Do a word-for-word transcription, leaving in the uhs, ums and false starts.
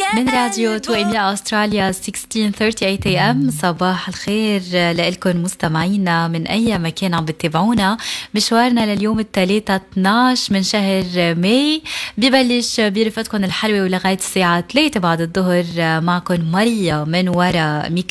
من راديو تو إم إي أستراليا ستة عشر ثلاثين ثمانية إيه إم. صباح الخير لكم مستمعينا من أي مكان عم بتتابعونا. مشوارنا لليوم الثلاثة اثناشر من شهر ماي ببلش برفقتكم الحلوة ولغاية الساعة ثلاثة بعد الظهر. معكم ماريا من وراء